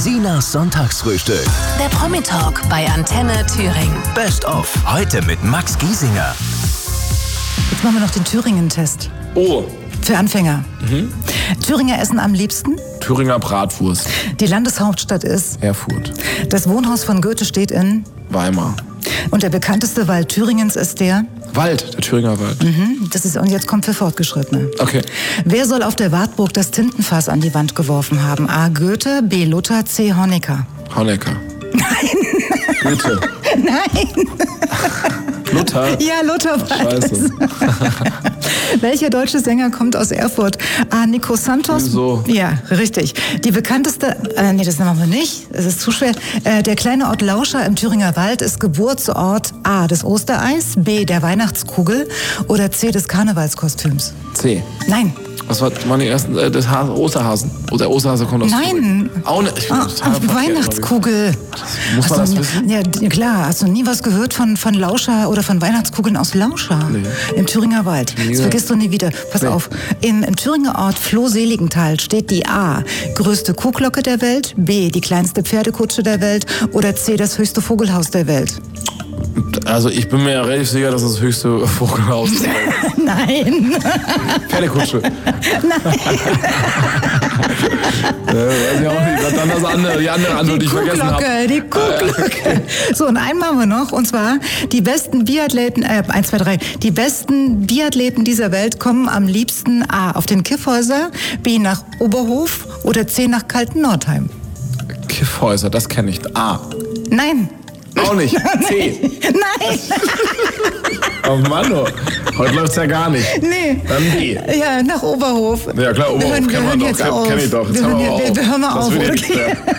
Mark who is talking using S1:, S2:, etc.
S1: Sinas Sonntagsfrühstück.
S2: Der Promi-Talk bei Antenne Thüringen.
S1: Best of. Heute mit Max Giesinger.
S3: Jetzt machen wir noch den Thüringen-Test.
S4: Oh.
S3: Für Anfänger. Thüringer essen am liebsten?
S4: Thüringer Bratwurst.
S3: Die Landeshauptstadt ist?
S4: Erfurt.
S3: Das Wohnhaus von Goethe steht in?
S4: Weimar.
S3: Und der bekannteste Wald Thüringens ist der?
S4: Wald, der Thüringer Wald.
S3: Und jetzt kommt für Fortgeschrittene.
S4: Okay.
S3: Wer soll auf der Wartburg das Tintenfass an die Wand geworfen haben? A. Goethe, B. Luther, C. Honecker.
S4: Honecker.
S3: Nein.
S4: Goethe.
S3: Nein.
S4: Luther.
S3: Ja, Luther weiß.
S4: Scheiße.
S3: Welcher deutsche Sänger kommt aus Erfurt? A. Nico Santos.
S4: Wieso?
S3: Ja, richtig. Die bekannteste, nee, das machen wir nicht, es ist zu schwer. Der kleine Ort Lauscha im Thüringer Wald ist Geburtsort A. des Ostereis, B. der Weihnachtskugel oder C. des Karnevalskostüms.
S4: C.
S3: Nein.
S4: Was waren die ersten? Das Osterhasen. Oder der Osterhase kommt aus
S3: Nein.
S4: Thüringen. Auch nicht. Ich bin total verkehrt
S3: Weihnachtskugel.
S4: Muss man das wissen?
S3: Ja, klar. Hast du nie was gehört von Lauscha oder von Weihnachtskugeln aus Lauscha? Nee. Im Thüringer Wald. Das vergisst du nie wieder. Pass auf. Im Thüringer Ort Floh-Seligenthal steht die A. größte Kuhglocke der Welt, B. die kleinste Pferdekutsche der Welt oder C. das höchste Vogelhaus der Welt.
S4: Also ich bin mir ja relativ sicher, dass das höchste Vogelhaus ist.
S3: Nein.
S4: Pferdekutsche.
S3: Nein.
S4: Weiß ich auch nicht. Was dann das andere, die andere Antwort, die ich vergessen habe.
S3: Die Kuhglocke. So, und einen machen wir noch. Und zwar, die besten Biathleten, 1, 2, 3. Die besten Biathleten dieser Welt kommen am liebsten A. auf den Kiffhäuser, B. nach Oberhof oder C. nach Kalten-Nordheim.
S4: Kiffhäuser, das kenne ich. A.
S3: Nein.
S4: Auch nicht. C.
S3: Nein.
S4: Oh Mann, oh. Heute läuft's ja gar nicht.
S3: Nee.
S4: Dann B.
S3: Ja, nach Oberhof.
S4: Ja klar, Oberhof
S3: Wir
S4: kennt man
S3: hören
S4: doch.
S3: jetzt auf.
S4: Kenn ich doch. Jetzt
S3: Wir hören mal auf,
S4: Das wird ja
S3: okay?
S4: nichts mehr.